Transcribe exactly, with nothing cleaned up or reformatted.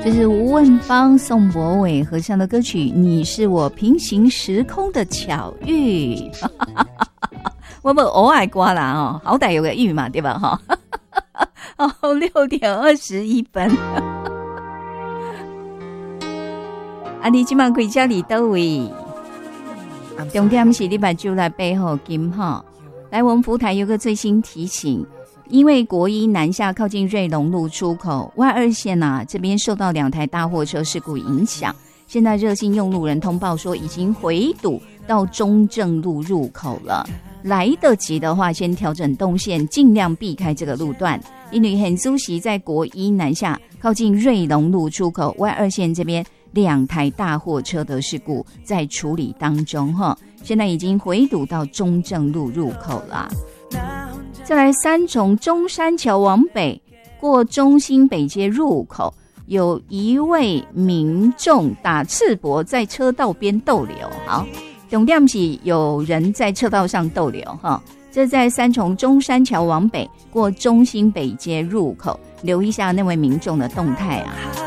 这是吴汶芳、宋柏伟合唱的歌曲《你是我平行时空的巧遇》。我们偶尔刮啦哦，好歹有个玉嘛，对吧？哈，哦，六点二十一分。啊，你今晚回家里倒位？重点是你把酒来背后金哈。来，我们福台有个最新提醒。因为国一南下靠近瑞隆路出口外二线啊，这边受到两台大货车事故影响，现在热心用路人通报说已经回堵到中正路入口了，来得及的话先调整动线，尽量避开这个路段。因为很熟悉在国一南下靠近瑞隆路出口外二线这边两台大货车的事故在处理当中哈，现在已经回堵到中正路入口了。再来，三重中山桥往北过中兴北街入口，有一位民众打赤膊在车道边逗留。好，重点是有人在车道上逗留哈。这在三重中山桥往北过中兴北街入口，留意一下那位民众的动态啊。